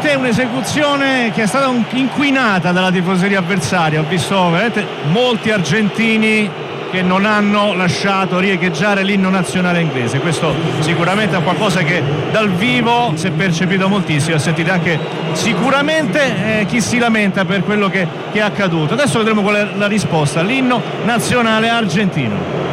veramente un'esecuzione che è stata inquinata dalla tifoseria avversaria. Ho visto veramente molti argentini che non hanno lasciato riecheggiare l'inno nazionale inglese. Questo sicuramente è qualcosa che dal vivo si è percepito moltissimo. Sentite anche sicuramente chi si lamenta per quello che è accaduto. Adesso vedremo qual è la risposta. L'inno nazionale argentino.